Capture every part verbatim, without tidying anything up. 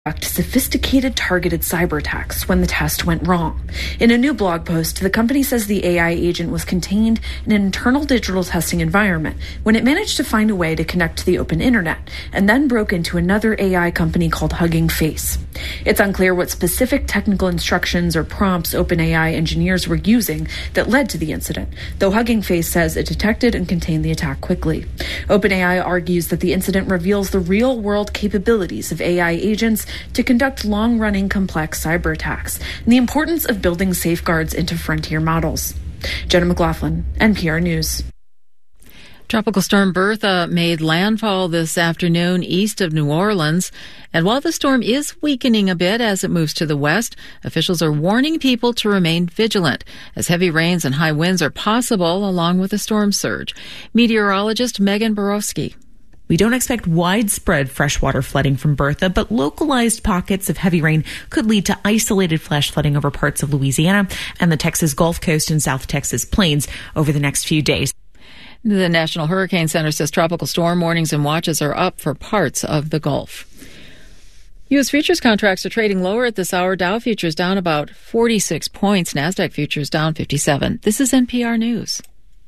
sophisticated targeted cyber attacks when the test went wrong. In a new blog post, the company says the A I agent was contained in an internal digital testing environment when it managed to find a way to connect to the open internet and then broke into another A I company called Hugging Face. It's unclear what specific technical instructions or prompts OpenAI engineers were using that led to the incident, though Hugging Face says it detected and contained the attack quickly. OpenAI argues that the incident reveals the real-world capabilities of A I agents to conduct long-running complex cyber attacks and the importance of building safeguards into frontier models. Jenna McLaughlin, N P R News. Tropical storm Bertha made landfall this afternoon east of New Orleans. And while the storm is weakening a bit as it moves to the west, officials are warning people to remain vigilant as heavy rains and high winds are possible along with a storm surge. Meteorologist Megan Borowski. We don't expect widespread freshwater flooding from Bertha, but localized pockets of heavy rain could lead to isolated flash flooding over parts of Louisiana and the Texas Gulf Coast and South Texas plains over the next few days. The National Hurricane Center says tropical storm warnings and watches are up for parts of the Gulf. U S futures contracts are trading lower at this hour. Dow futures down about forty-six points. NASDAQ futures down fifty-seven. This is N P R News.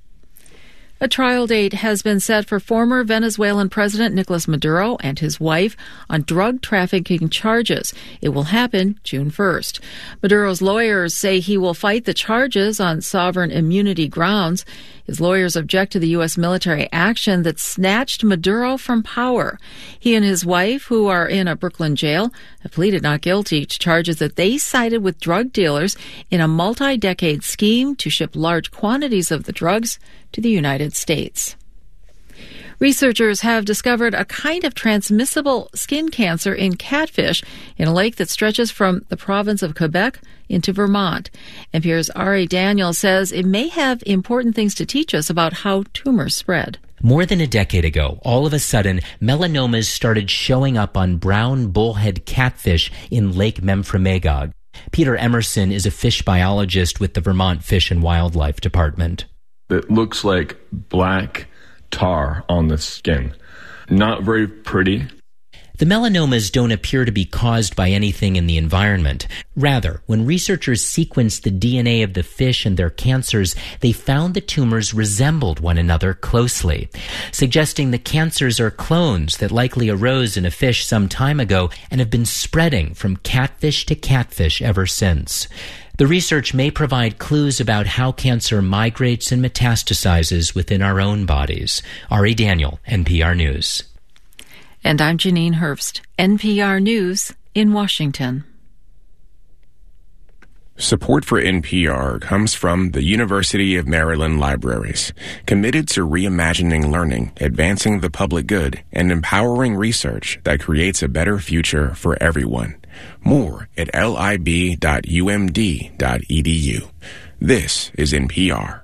A trial date has been set for former Venezuelan President Nicolas Maduro and his wife on drug trafficking charges. It will happen June first. Maduro's lawyers say he will fight the charges on sovereign immunity grounds. His lawyers object to the U S military action that snatched Maduro from power. He and his wife, who are in a Brooklyn jail, have pleaded not guilty to charges that they sided with drug dealers in a multi-decade scheme to ship large quantities of the drugs to the United States. Researchers have discovered a kind of transmissible skin cancer in catfish in a lake that stretches from the province of Quebec into Vermont. N P R's Ari Daniel says it may have important things to teach us about how tumors spread. More than a decade ago, all of a sudden, melanomas started showing up on brown bullhead catfish in Lake Memphremagog. Peter Emerson is a fish biologist with the Vermont Fish and Wildlife Department. It looks like black tar on the skin. Not very pretty. The melanomas don't appear to be caused by anything in the environment. Rather, when researchers sequenced the D N A of the fish and their cancers, they found the tumors resembled one another closely, suggesting the cancers are clones that likely arose in a fish some time ago and have been spreading from catfish to catfish ever since. The research may provide clues about how cancer migrates and metastasizes within our own bodies. Ari Daniel, N P R News. And I'm Janine Herbst, N P R News in Washington. Support for N P R comes from the University of Maryland Libraries, committed to reimagining learning, advancing the public good, and empowering research that creates a better future for everyone. More at lib dot u m d dot e d u. This is N P R.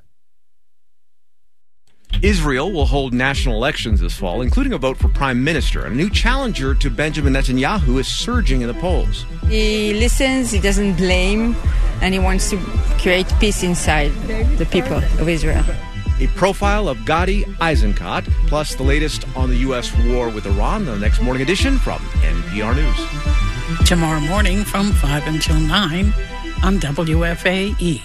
Israel will hold national elections this fall, including a vote for prime minister. A new challenger to Benjamin Netanyahu is surging in the polls. He listens, he doesn't blame, and he wants to create peace inside the people of Israel. A profile of Gadi Eisenkot, plus the latest on the U S war with Iran, the next morning edition from N P R News. Tomorrow morning from five until nine on W F A E.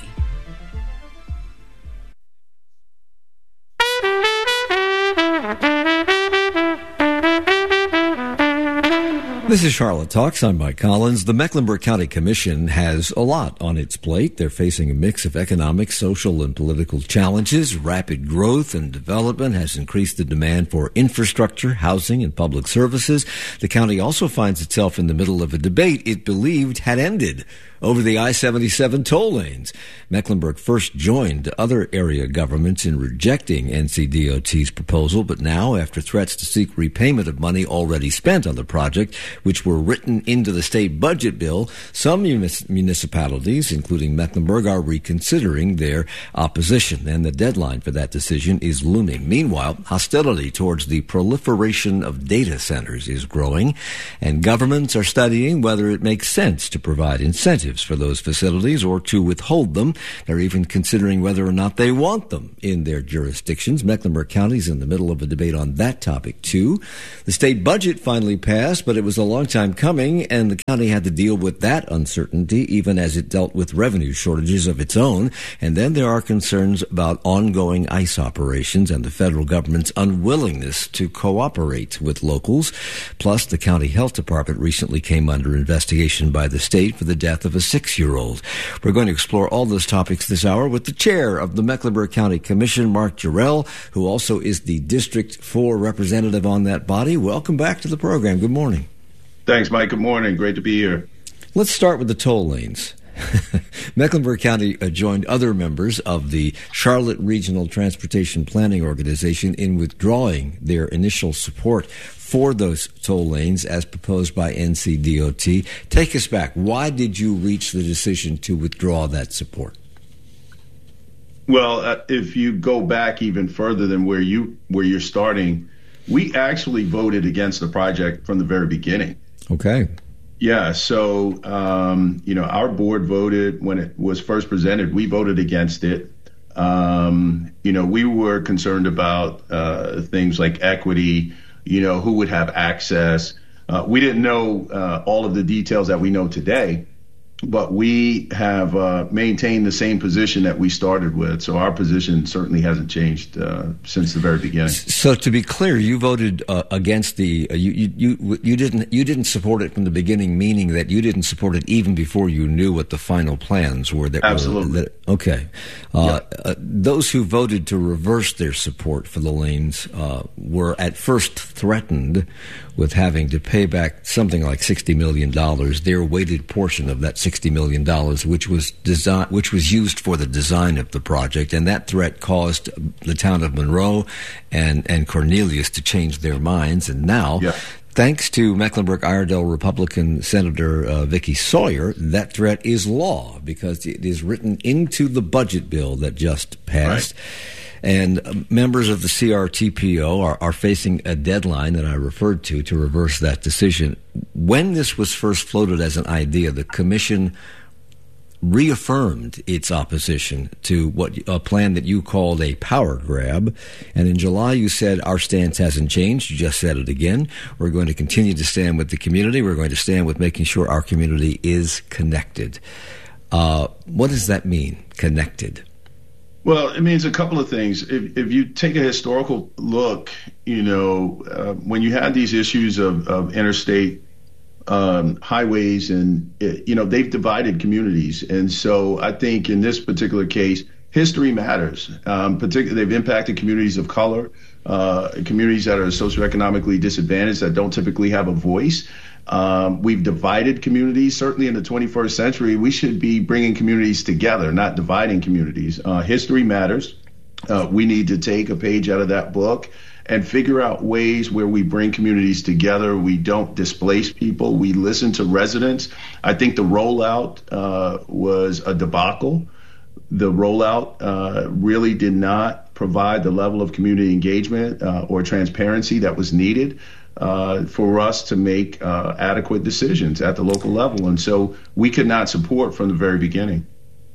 This is Charlotte Talks. I'm Mike Collins. The Mecklenburg County Commission has a lot on its plate. They're facing a mix of economic, social, and political challenges. Rapid growth and development has increased the demand for infrastructure, housing, and public services. The county also finds itself in the middle of a debate it believed had ended over the I seventy-seven toll lanes. Mecklenburg first joined other area governments in rejecting N C D O T's proposal, but now, after threats to seek repayment of money already spent on the project, which were written into the state budget bill, some munis- municipalities, including Mecklenburg, are reconsidering their opposition, and the deadline for that decision is looming. Meanwhile, hostility towards the proliferation of data centers is growing, and governments are studying whether it makes sense to provide incentives for those facilities or to withhold them. They're even considering whether or not they want them in their jurisdictions. Mecklenburg County is in the middle of a debate on that topic, too. The state budget finally passed, but it was a long time coming, and the county had to deal with that uncertainty even as it dealt with revenue shortages of its own. And then there are concerns about ongoing ICE operations and the federal government's unwillingness to cooperate with locals. Plus, the county health department recently came under investigation by the state for the death of a six-year-old. We're going to explore all those topics this hour with the chair of the Mecklenburg County Commission, Mark Jarrell, who also is the District four representative on that body. Welcome back to the program. Good morning. Thanks, Mike. Good morning. Great to be here. Let's start with the toll lanes. Mecklenburg County uh, joined other members of the Charlotte Regional Transportation Planning Organization in withdrawing their initial support for those toll lanes as proposed by N C D O T. Take us back. Why did you reach the decision to withdraw that support? Well, uh, if you go back even further than where you where you're starting, we actually voted against the project from the very beginning. Okay. Yeah. So, um, you know, our board voted when it was first presented. We voted against it. Um, you know, we were concerned about uh, things like equity, you know, who would have access. Uh, we didn't know uh, all of the details that we know today, but we have uh, maintained the same position that we started with. So our position certainly hasn't changed uh, since the very beginning. So to be clear, you voted uh, against the uh, you, you you you didn't you didn't support it from the beginning, meaning that you didn't support it even before you knew what the final plans were. That Absolutely. Were, that, okay. Uh, yeah. uh, those who voted to reverse their support for the lanes uh, were at first threatened with having to pay back something like sixty million dollars, their weighted portion of that sixty million dollars, which was design, which was used for the design of the project. And that threat caused the town of Monroe and, and Cornelius to change their minds. And now, yeah. thanks to Mecklenburg-Iredell Republican Senator uh, Vicky Sawyer, that threat is law because it is written into the budget bill that just passed. Right. And members of the C R T P O are, are facing a deadline that I referred to to reverse that decision. When this was first floated as an idea, the commission reaffirmed its opposition to what a plan that you called a power grab. And in July, you said, our stance hasn't changed. You just said it again. We're going to continue to stand with the community. We're going to stand with making sure our community is connected. Uh, what does that mean, connected? Well, it means a couple of things. If, if you take a historical look, you know, uh, when you had these issues of, of interstate um, highways and, it, you know, they've divided communities. And so I think in this particular case, history matters. Um, particularly, they've impacted communities of color, uh, communities that are socioeconomically disadvantaged that don't typically have a voice. Um, we've divided communities. Certainly in the twenty-first century, we should be bringing communities together, not dividing communities. Uh, history matters. Uh, we need to take a page out of that book and figure out ways where we bring communities together. We don't displace people. We listen to residents. I think the rollout uh, was a debacle. The rollout uh, really did not provide the level of community engagement uh, or transparency that was needed Uh, for us to make uh, adequate decisions at the local level. And so we could not support from the very beginning.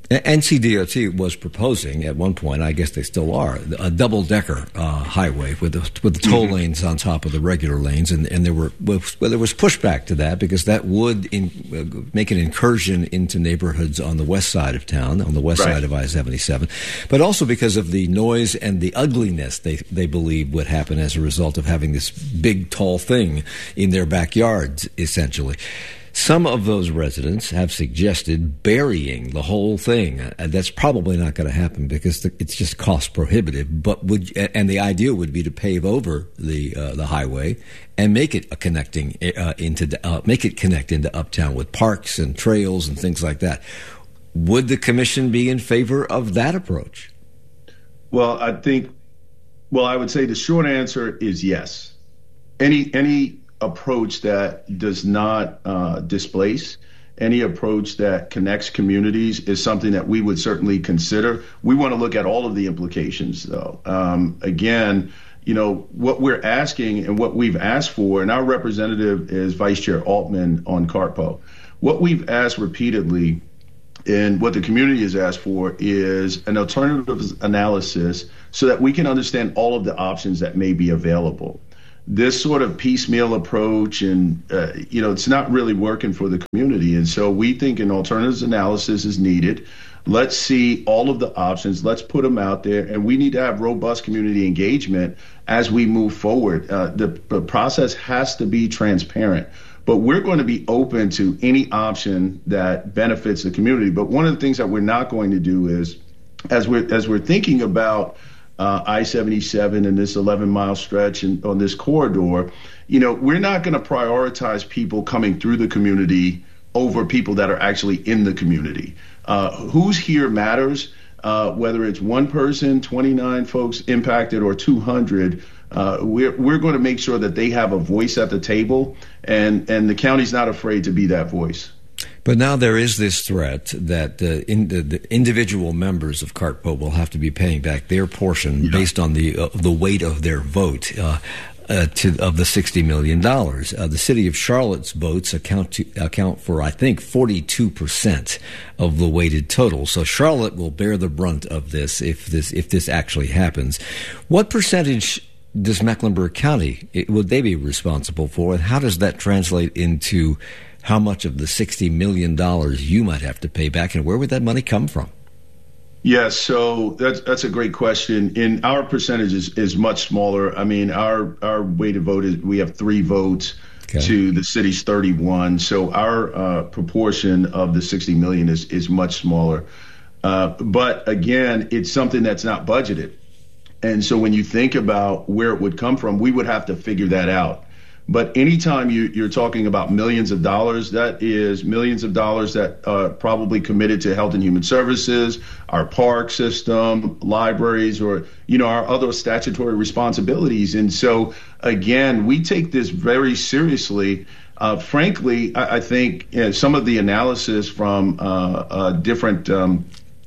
N C D O T was proposing at one point, I guess they still are, a double-decker uh, highway with the, with the toll mm-hmm. lanes on top of the regular lanes, and, and there were well, there was pushback to that because that would in, uh, make an incursion into neighborhoods on the west side of town, on the west right. side of I seventy-seven, but also because of the noise and the ugliness they they believe would happen as a result of having this big, tall thing in their backyards, essentially. Some of those residents have suggested burying the whole thing. Uh, that's probably not going to happen because the, it's just cost prohibitive. But would and the idea would be to pave over the uh, the highway and make it a connecting uh, into uh, make it connect into uptown with parks and trails and things like that. Would the commission be in favor of that approach? Well, I think. Well, I would say the short answer is yes. Any any. approach that does not uh, displace, any approach that connects communities is something that we would certainly consider. We want to look at all of the implications, though. Um, again, you know, what we're asking and what we've asked for, and our representative is Vice Chair Altman on CARTPO. What we've asked repeatedly and what the community has asked for is an alternative analysis so that we can understand all of the options that may be available. this sort of piecemeal approach, and uh, you know, it's not really working for the community. And so we think an alternatives analysis is needed. Let's see all of the options. Let's put them out there, and we need to have robust community engagement as we move forward. Uh, the, the process has to be transparent, but we're going to be open to any option that benefits the community. But one of the things that we're not going to do is, as we're as we're thinking about uh, I seventy-seven and this eleven mile stretch and on this corridor, you know, we're not going to prioritize people coming through the community over people that are actually in the community. Uh, who's here matters, uh, whether it's one person, twenty-nine folks impacted, or two hundred. Uh, we're we're going to make sure that they have a voice at the table, and, and the county's not afraid to be that voice. But now there is this threat that uh, in the, the individual members of CartPo will have to be paying back their portion yeah. based on the uh, the weight of their vote. Uh, Uh, to of the sixty million dollars. Uh, the city of Charlotte's votes account to account for, I think, forty-two percent of the weighted total. So Charlotte will bear the brunt of this if this if this actually happens. What percentage does Mecklenburg County, it, would they be responsible for, and how does that translate into how much of the sixty million dollars you might have to pay back, and where would that money come from? Yes, so that's that's a great question. In our percentage is, is much smaller. I mean, our our weighted vote is we have three votes okay. to the city's thirty-one. So our uh, proportion of the sixty million is is much smaller. Uh, but again, it's something that's not budgeted. And so when you think about where it would come from, we would have to figure that out. But anytime you, you're talking about millions of dollars, that is millions of dollars that are probably committed to Health and Human Services, our park system, libraries, or, you know, our other statutory responsibilities. And so, again, we take this very seriously. Uh, frankly, I, I think you know, some of the analysis from uh, uh, different um,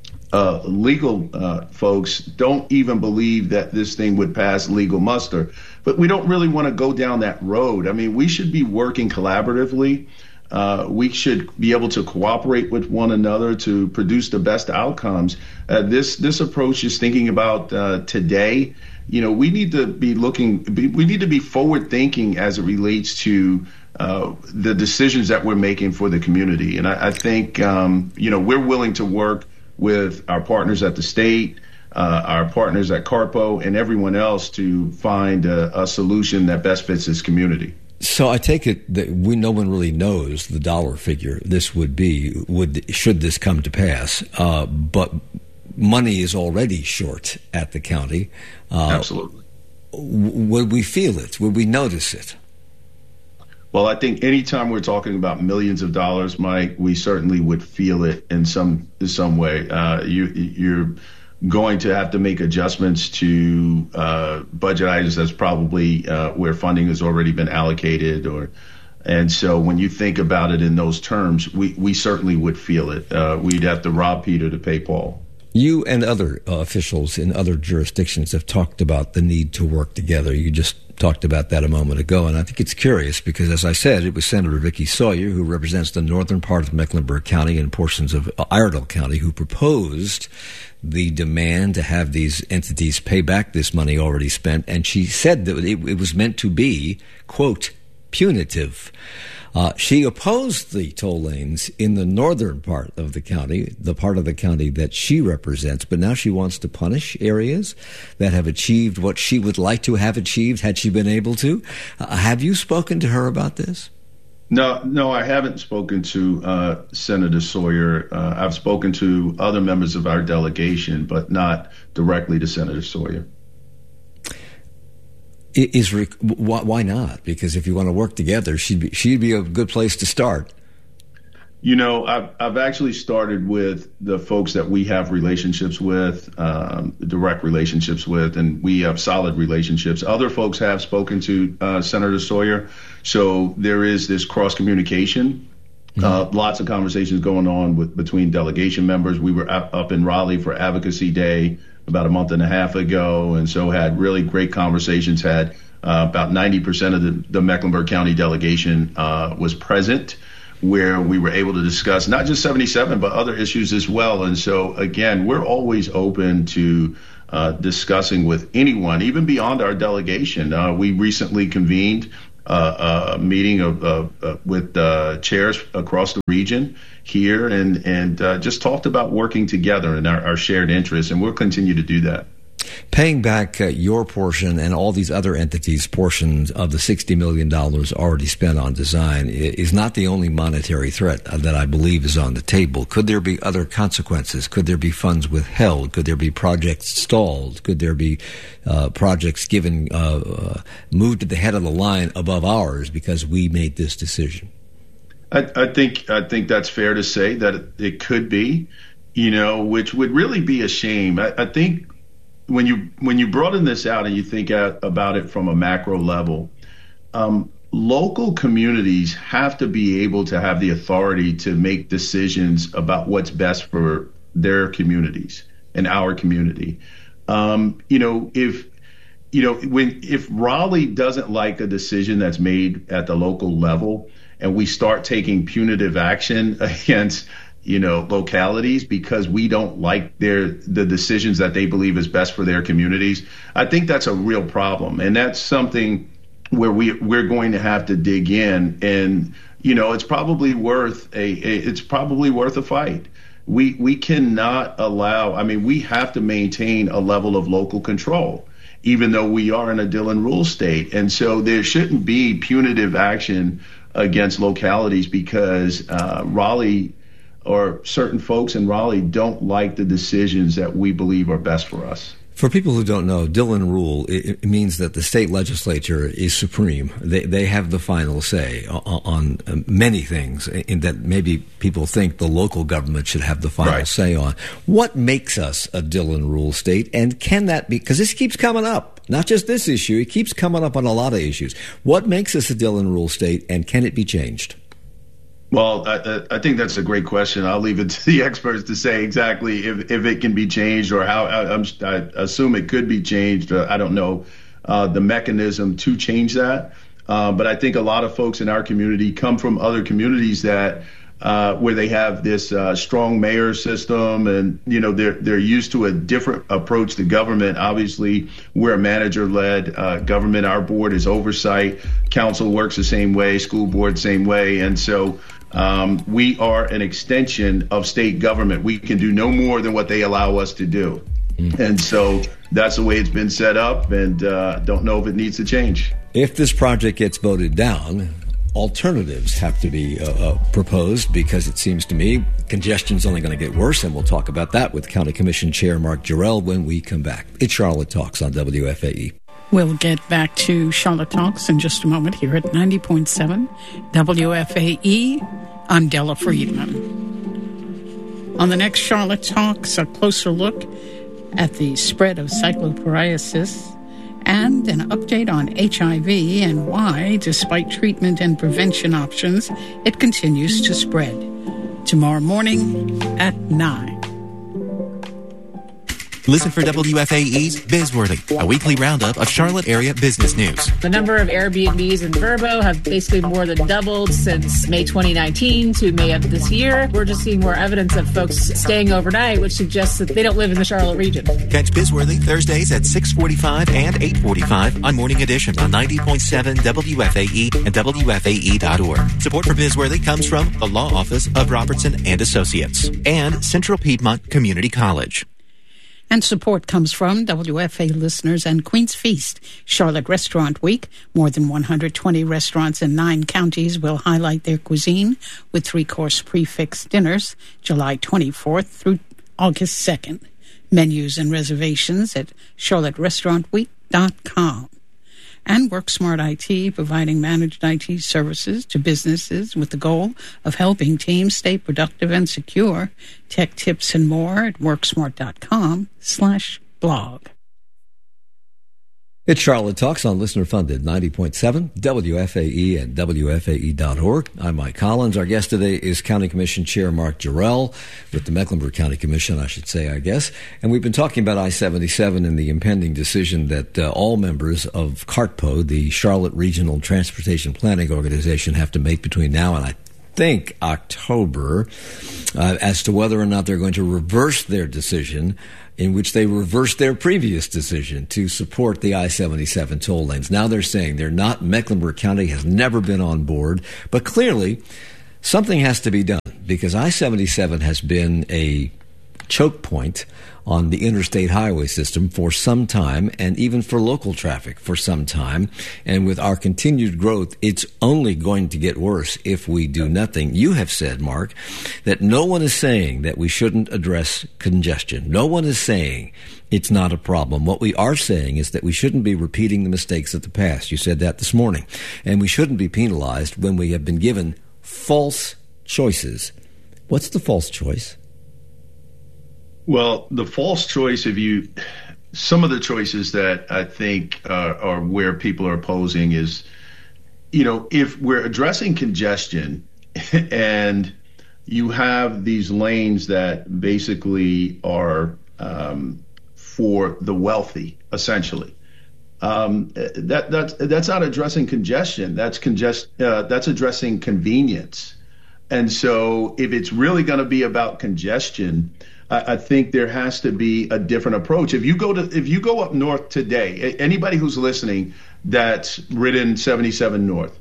uh, legal uh, folks don't even believe that this thing would pass legal muster. But we don't really want to go down that road. I mean, we should be working collaboratively. Uh, we should be able to cooperate with one another to produce the best outcomes. Uh, this this approach is thinking about uh, today. You know, we need to be looking. Be, we need to be forward thinking as it relates to uh, the decisions that we're making for the community. And I, I think um, you know we're willing to work with our partners at the state, Uh, our partners at CartPo, and everyone else to find a, a solution that best fits this community. So I take it that we no one really knows the dollar figure this would be would should this come to pass, uh, but money is already short at the county. Uh, Absolutely. W- would we feel it? Would we notice it? Well, I think anytime we're talking about millions of dollars, Mike, we certainly would feel it in some in some way. Uh, you, you're going to have to make adjustments to uh, budget items that's probably uh, where funding has already been allocated, or and so when you think about it in those terms, we, we certainly would feel it. Uh, we'd have to rob Peter to pay Paul. You and other uh, officials in other jurisdictions have talked about the need to work together. You just talked about that a moment ago, and I think it's curious because, as I said, it was Senator Vicky Sawyer, who represents the northern part of Mecklenburg County and portions of Iredell County, who proposed the demand to have these entities pay back this money already spent, and she said that it, it was meant to be, quote, punitive. Uh, she opposed the toll lanes in the northern part of the county, the part of the county that she represents, but now she wants to punish areas that have achieved what she would like to have achieved had she been able to. Uh, have you spoken to her about this? No, no, I haven't spoken to uh, Senator Sawyer. Uh, I've spoken to other members of our delegation, but not directly to Senator Sawyer. Is why not? Because if you want to work together, she'd be she'd be a good place to start. You know, I've I've actually started with the folks that we have relationships with, um, direct relationships with, and we have solid relationships. Other folks have spoken to uh, Senator Sawyer, so there is this cross communication. Mm-hmm. Uh, lots of conversations going on with between delegation members. We were up, up in Raleigh for Advocacy Day about a month and a half ago, and so had really great conversations. Had uh, about ninety percent of the, the Mecklenburg County delegation uh, was present, where we were able to discuss not just seventy-seven, but other issues as well. And so, again, we're always open to uh, discussing with anyone, even beyond our delegation. Uh, we recently convened uh, a meeting of, uh, uh, with uh, chairs across the region here and, and uh, just talked about working together in our, our shared interests, and we'll continue to do that. Paying back uh, your portion and all these other entities' portions of the sixty million dollars already spent on design is not the only monetary threat that I believe is on the table. Could there be other consequences? Could there be funds withheld? Could there be projects stalled? Could there be uh, projects given, uh, uh, moved to the head of the line above ours because we made this decision? I, I think I think that's fair to say that it, it could be, you know, which would really be a shame. I, I think when you when you broaden this out and you think at, about it from a macro level, um, local communities have to be able to have the authority to make decisions about what's best for their communities and our community. Um, you know, if you know when if Raleigh doesn't like a decision that's made at the local level, and we start taking punitive action against, you know, localities because we don't like their the decisions that they believe is best for their communities, I think that's a real problem. And that's something where we we're going to have to dig in. And, you know, it's probably worth a, a it's probably worth a fight. We we cannot allow, I mean, we have to maintain a level of local control, even though we are in a Dillon Rule state. And so there shouldn't be punitive action against localities because uh, Raleigh or certain folks in Raleigh don't like the decisions that we believe are best for us. For people who don't know, Dillon Rule, it, it means that the state legislature is supreme. They they have the final say on, on many things in that maybe people think the local government should have the final right. say on. What makes us a Dillon Rule state, and can that be, because this keeps coming up, not just this issue, it keeps coming up on a lot of issues. What makes us a Dillon Rule state, and can it be changed? Well, I, I think that's a great question. I'll leave it to the experts to say exactly if, if it can be changed or how. I, I'm, I assume it could be changed. Uh, I don't know uh, the mechanism to change that. Uh, but I think a lot of folks in our community come from other communities that uh, where they have this uh, strong mayor system, and you know they're they're used to a different approach to government. Obviously, we're a manager-led uh, government. Our board is oversight. Council works the same way. School board same way, and so. Um, we are an extension of state government. We can do no more than what they allow us to do. Mm. And so that's the way it's been set up, and uh, don't know if it needs to change. If this project gets voted down, alternatives have to be uh, uh, proposed because it seems to me congestion's only going to get worse, and we'll talk about that with County Commission Chair Mark Jarrell when we come back. It's Charlotte Talks on W F A E. We'll get back to Charlotte Talks in just a moment here at ninety point seven W F A E. I'm Della Friedman. On the next Charlotte Talks, a closer look at the spread of cyclopsoriasis and an update on H I V and why, despite treatment and prevention options, it continues to spread. Tomorrow morning at nine. Listen for W F A E's Bizworthy, a weekly roundup of Charlotte area business news. The number of Airbnbs in Verbo have basically more than doubled since May twenty nineteen to May of this year. We're just seeing more evidence of folks staying overnight, which suggests that they don't live in the Charlotte region. Catch Bizworthy Thursdays at six forty-five and eight forty-five on Morning Edition on ninety point seven W F A E and W F A E dot org. Support for Bizworthy comes from the Law Office of Robertson and Associates and Central Piedmont Community College. And support comes from W F A listeners and Queen's Feast, Charlotte Restaurant Week. More than one hundred twenty restaurants in nine counties will highlight their cuisine with three-course prix-fixe dinners, July twenty-fourth through August second. Menus and reservations at charlotte restaurant week dot com. And WorkSmart I T, providing managed I T services to businesses with the goal of helping teams stay productive and secure. Tech tips and more at worksmart.com slash blog. It's Charlotte Talks on listener-funded ninety point seven W F A E and W F A E dot org. I'm Mike Collins. Our guest today is County Commission Chair Mark Jarrell with the Mecklenburg County Commission, I should say, I guess. And we've been talking about I seventy-seven and the impending decision that uh, all members of CARTPO, the Charlotte Regional Transportation Planning Organization, have to make between now and I think, October, uh, as to whether or not they're going to reverse their decision, in which they reversed their previous decision to support the I seventy-seven toll lanes. Now they're saying they're not. Mecklenburg County has never been on board. But clearly, something has to be done, because I seventy-seven has been a choke point on the interstate highway system for some time, and even for local traffic for some time. And with our continued growth, it's only going to get worse if we do nothing. You have said, Mark, that no one is saying that we shouldn't address congestion. No one is saying it's not a problem. What we are saying is that we shouldn't be repeating the mistakes of the past. You said that this morning. And we shouldn't be penalized when we have been given false choices. What's the false choice? Well, the false choice, if you, some of the choices that I think uh, are where people are opposing is, you know, if we're addressing congestion and you have these lanes that basically are um, for the wealthy, essentially, um, that that's that's not addressing congestion. That's congest. Uh, that's addressing convenience. And so, if it's really going to be about congestion, I think there has to be a different approach. If you go to, if you go up north today, anybody who's listening that's ridden seventy-seven North,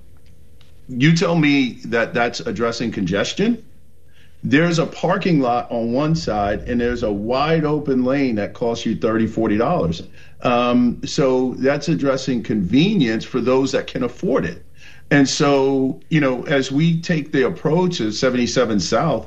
you tell me that that's addressing congestion. There's a parking lot on one side and there's a wide open lane that costs you thirty dollars, forty dollars. Um, so that's addressing convenience for those that can afford it. And so, you know, as we take the approach of seventy-seven South,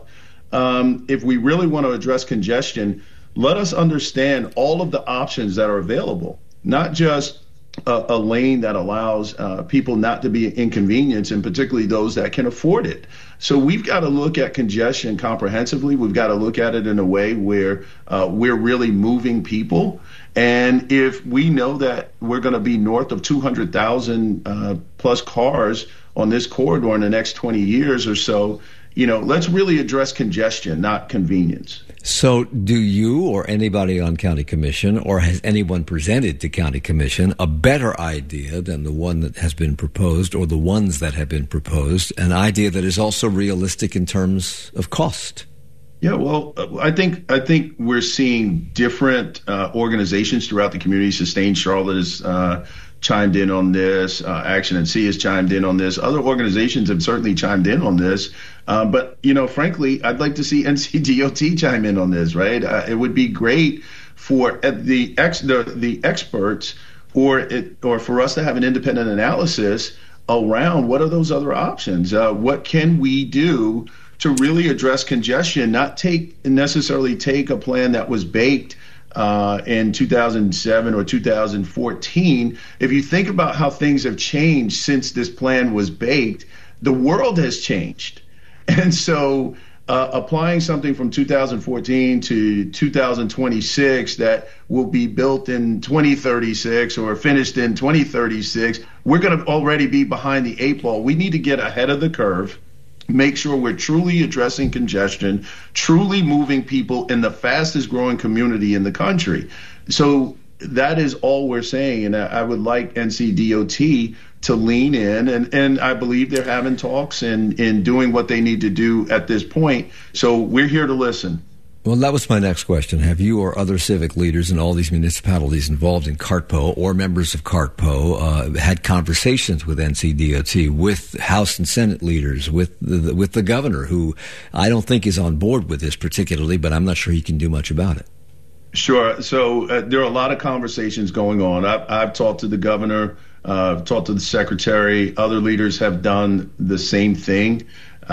Um, if we really want to address congestion, let us understand all of the options that are available, not just a, a lane that allows uh, people not to be inconvenienced, and particularly those that can afford it. So we've got to look at congestion comprehensively. We've got to look at it in a way where uh, we're really moving people. And if we know that we're going to be north of two hundred thousand uh, plus cars on this corridor in the next twenty years or so, you know, let's really address congestion, not convenience. So do you or anybody on County Commission, or has anyone presented to County Commission a better idea than the one that has been proposed, or the ones that have been proposed, an idea that is also realistic in terms of cost? Yeah, well, I think I think we're seeing different uh, organizations throughout the community. Sustain Charlotte has uh, chimed in on this. Uh, Action N C has chimed in on this. Other organizations have certainly chimed in on this. Uh, but, you know, frankly, I'd like to see N C D O T chime in on this, right? Uh, it would be great for the ex the, the experts or it, or for us to have an independent analysis around what are those other options? Uh, what can we do to really address congestion, not take necessarily take a plan that was baked uh, in two thousand seven or two thousand fourteen. If you think about how things have changed since this plan was baked, the world has changed. And so uh, applying something from two thousand fourteen to two thousand twenty-six that will be built in twenty thirty-six or finished in twenty thirty-six, we're going to already be behind the eight ball. We need to get ahead of the curve, make sure we're truly addressing congestion, truly moving people in the fastest growing community in the country. So that is all we're saying. And I would like N C D O T to lean in. And, and I believe they're having talks and, and doing what they need to do at this point. So we're here to listen. Well, that was my next question. Have you or other civic leaders in all these municipalities involved in CARTPO or members of CARTPO uh, had conversations with N C D O T, with House and Senate leaders, with the, with the governor, who I don't think is on board with this particularly, but I'm not sure he can do much about it? Sure. So uh, there are a lot of conversations going on. I've, I've talked to the governor, uh, I've talked to the secretary. Other leaders have done the same thing.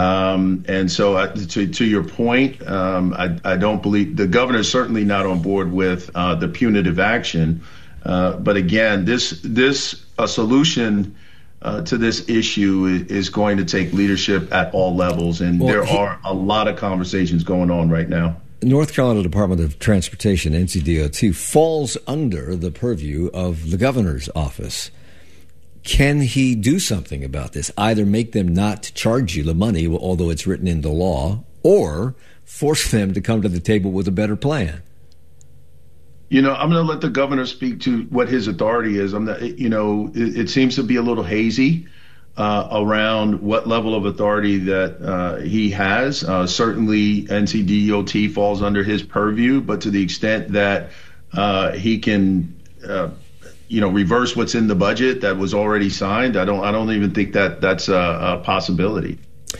Um, and so uh, to, to your point, um, I, I don't believe the governor is certainly not on board with uh, the punitive action. Uh, but again, this this a solution uh, to this issue is going to take leadership at all levels. And well, there he, are a lot of conversations going on right now. North Carolina Department of Transportation, N C D O T, falls under the purview of the governor's office. Can he do something about this? Either make them not charge you the money, although it's written into law, or force them to come to the table with a better plan? You know, I'm going to let the governor speak to what his authority is. I'm not, you know, it, it seems to be a little hazy. uh, around what level of authority that uh, he has. Uh, certainly, N C D O T falls under his purview, but to the extent that uh, he can, uh, you know, reverse what's in the budget that was already signed, I don't, I don't even think that that's a, a possibility.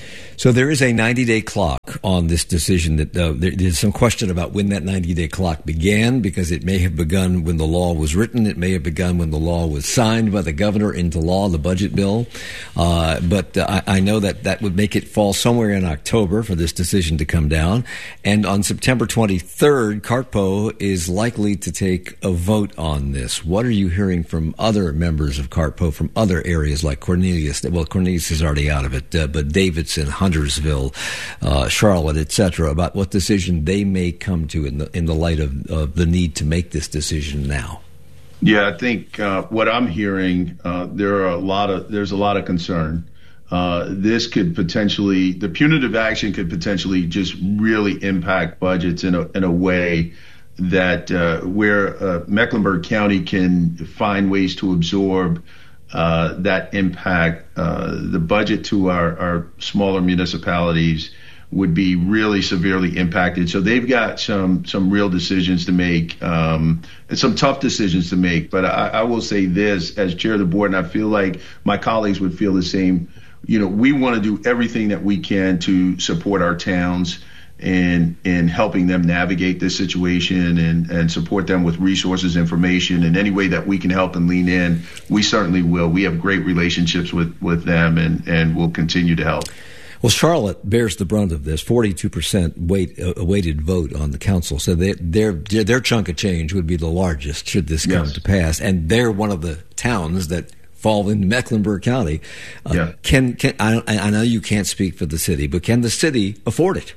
So there is a ninety-day clock on this decision. That uh, there, there's some question about when that ninety-day clock began, because it may have begun when the law was written. It may have begun when the law was signed by the governor into law, the budget bill. Uh, but uh, I, I know that that would make it fall somewhere in October for this decision to come down. And on September twenty-third, CartPo is likely to take a vote on this. What are you hearing from other members of CartPo from other areas like Cornelius? Well, Cornelius is already out of it, uh, but Davidson, Huntersville, uh, Charlotte, et cetera, about what decision they may come to in the in the light of, of the need to make this decision now? Yeah, I think uh, what I'm hearing, uh, there are a lot of there's a lot of concern. Uh, this could potentially, the punitive action could potentially just really impact budgets in a in a way that uh, where uh, Mecklenburg County can find ways to absorb Uh, that impact, uh, the budget to our, our smaller municipalities would be really severely impacted. So they've got some some real decisions to make, um, and some tough decisions to make. But I, I will say this, as chair of the board, and I feel like my colleagues would feel the same. You know, we want to do everything that we can to support our towns and in helping them navigate this situation and, and support them with resources, information, and any way that we can help and lean in, we certainly will. We have great relationships with, with them, and, and we'll continue to help. Well, Charlotte bears the brunt of this. forty-two percent weight, uh, weighted vote on the council. So they, their their chunk of change would be the largest should this come yes. to pass. And they're one of the towns that fall in Mecklenburg County. Uh, yeah. Can, can I, I know you can't speak for the city, but can the city afford it?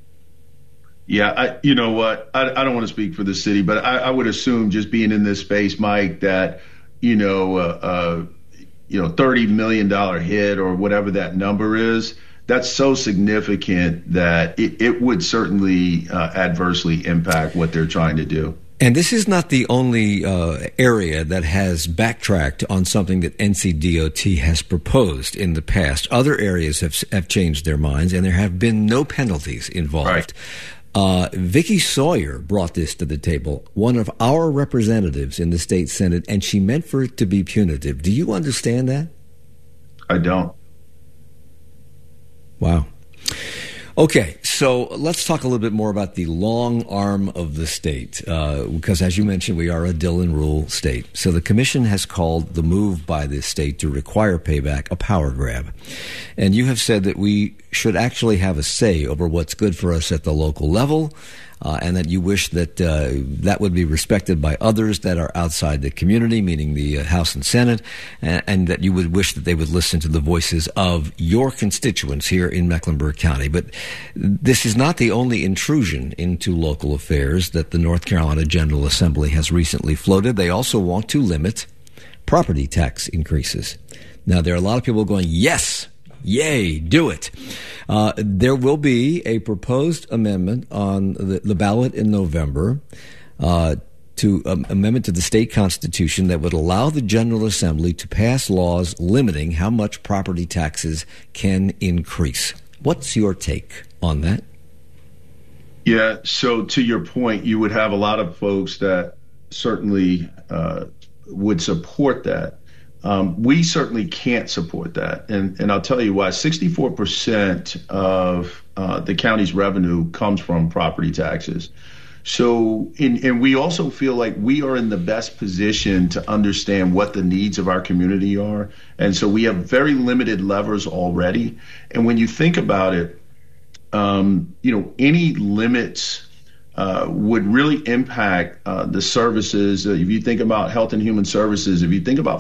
Yeah, I, you know what? I, I don't want to speak for the city, but I, I would assume, just being in this space, Mike, that you know, uh, uh, you know, thirty million dollars hit or whatever that number is, that's so significant that it, it would certainly uh, adversely impact what they're trying to do. And this is not the only uh, area that has backtracked on something that N C D O T has proposed in the past. Other areas have have changed their minds, and there have been no penalties involved. Right. Uh, Vicky Sawyer brought this to the table, one of our representatives in the state Senate, and she meant for it to be punitive. Do you understand that? I don't. Wow. Okay, so let's talk a little bit more about the long arm of the state, uh, because as you mentioned, we are a Dillon Rule state. So the commission has called the move by this state to require payback a power grab. And you have said that we should actually have a say over what's good for us at the local level, uh, and that you wish that uh, that would be respected by others that are outside the community, meaning the uh, House and Senate, and, and that you would wish that they would listen to the voices of your constituents here in Mecklenburg County. But this is not the only intrusion into local affairs that the North Carolina General Assembly has recently floated. They also want to limit property tax increases. Now, there are a lot of people going, yes, yay, do it. Uh, there will be a proposed amendment on the, the ballot in November uh, to um, amendment to the state constitution that would allow the General Assembly to pass laws limiting how much property taxes can increase. What's your take on that? Yeah, so to your point, you would have a lot of folks that certainly uh, would support that. Um, we certainly can't support that. And, and I'll tell you why. sixty-four percent of uh, the county's revenue comes from property taxes. So, in, and we also feel like we are in the best position to understand what the needs of our community are. And so we have very limited levers already. And when you think about it, um, you know, any limits uh, would really impact uh, the services. Uh, if you think about health and human services, if you think about